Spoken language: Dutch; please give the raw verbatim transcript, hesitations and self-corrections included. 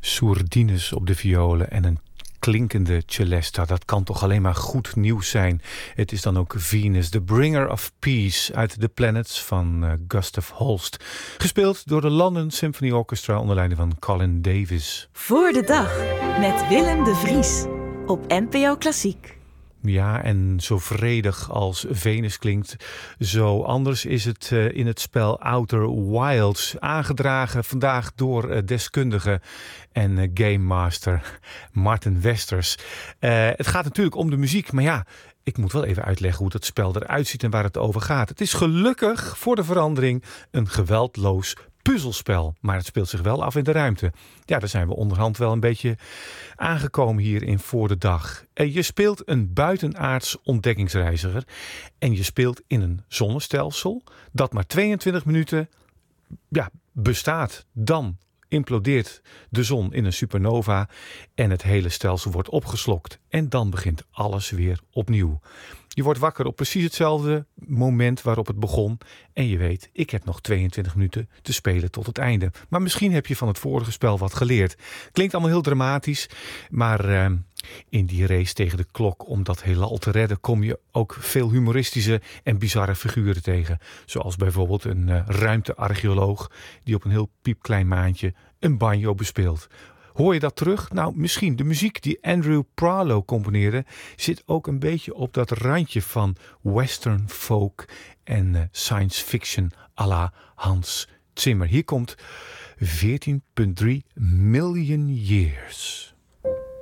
sourdines op de violen en een klinkende celesta. Dat kan toch alleen maar goed nieuws zijn. Het is dan ook Venus, The Bringer of Peace uit The Planets van uh, Gustav Holst. Gespeeld door de London Symphony Orchestra onder leiding van Colin Davis. Voor de dag met Willem de Vries op N P O Klassiek. Ja, en zo vredig als Venus klinkt, zo anders is het uh, in het spel Outer Wilds. Aangedragen vandaag door uh, deskundige en uh, game master Martin Westers. Uh, het gaat natuurlijk om de muziek, maar ja, ik moet wel even uitleggen hoe dat spel eruit ziet en waar het over gaat. Het is gelukkig voor de verandering een geweldloos puzzelspel, maar het speelt zich wel af in de ruimte. Ja, daar zijn we onderhand wel een beetje aangekomen hier in Voor de Dag. Je speelt een buitenaards ontdekkingsreiziger en je speelt in een zonnestelsel dat maar tweeëntwintig minuten ja, bestaat. Dan implodeert de zon in een supernova en het hele stelsel wordt opgeslokt. En dan begint alles weer opnieuw. Je wordt wakker op precies hetzelfde moment waarop het begon. En je weet, ik heb nog tweeëntwintig minuten te spelen tot het einde. Maar misschien heb je van het vorige spel wat geleerd. Klinkt allemaal heel dramatisch. Maar uh, in die race tegen de klok om dat heelal te redden kom je ook veel humoristische en bizarre figuren tegen. Zoals bijvoorbeeld een uh, ruimtearcheoloog die op een heel piepklein maantje een banjo bespeelt. Hoor je dat terug? Nou, misschien. De muziek die Andrew Pralo componeerde zit ook een beetje op dat randje van western folk en uh, science fiction à la Hans Zimmer. Hier komt veertien komma drie miljoen years.